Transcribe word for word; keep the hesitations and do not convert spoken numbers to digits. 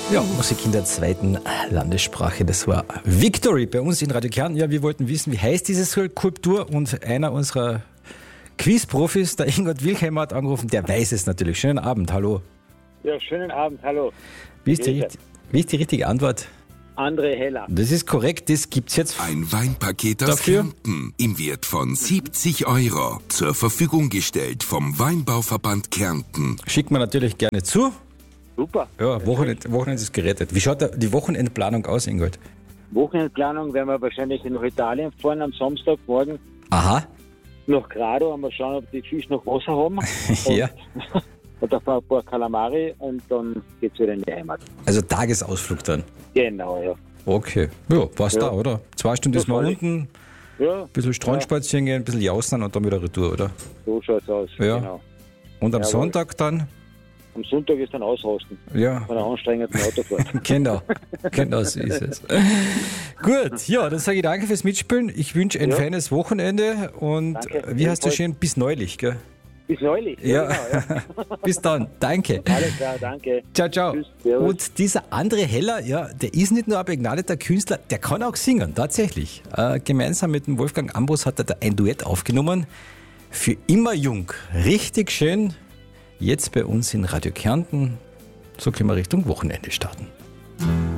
Ja, Musik in der zweiten Landessprache, das war Victory bei uns in Radio Kärnten. Ja, wir wollten wissen, wie heißt diese Skulptur, und einer unserer Quiz-Profis, der Ingot Wilhelm, hat angerufen, der weiß es natürlich. Schönen Abend, hallo. Ja, schönen Abend, hallo. Wie ist die, wie ist die richtige Antwort? André Heller. Das ist korrekt, das gibt's jetzt. Ein Weinpaket aus Dafür? Kärnten im Wert von siebzig Euro. Zur Verfügung gestellt vom Weinbauverband Kärnten. Schickt man natürlich gerne zu. Super. Ja, Wochenend, Wochenende ist gerettet. Wie schaut da die Wochenendplanung aus, Ingold? Wochenendplanung werden wir wahrscheinlich nach Italien fahren am Samstagmorgen. Aha. Nach Grado, haben wir schauen, ob die Fische noch Wasser haben. Ja. Und da fahren ein paar Kalamari und dann geht's wieder in die Heimat. Also Tagesausflug dann. Genau, ja. Okay. Ja, passt Ja. da, oder? Zwei Stunden Ja, ist man voll. unten, Ja, ein bisschen Strand spazieren gehen, ein bisschen jausen und dann wieder retour, oder? so schaut's aus. Ja. Genau. Und am Jawohl. Sonntag dann? Am Sonntag ist dann ausrasten Ja, von einer anstrengenden Autofahrt. genau. Genau so ist es. Gut, ja, dann sage ich danke fürs Mitspielen. Ich wünsche ein Ja. feines Wochenende und Danke, wie heißt du ebenfalls. schön? Bis neulich, gell? Bis neulich. Ja. Genau, ja. Bis dann. Danke. Alles klar, danke. Ciao, ciao. Tschüss, servus. Und dieser André Heller, ja, der ist nicht nur ein begnadeter Künstler, der kann auch singen, tatsächlich. Äh, gemeinsam mit dem Wolfgang Ambros hat er da ein Duett aufgenommen. Für immer jung. Richtig schön. Jetzt bei uns in Radio Kärnten. So können wir Richtung Wochenende starten.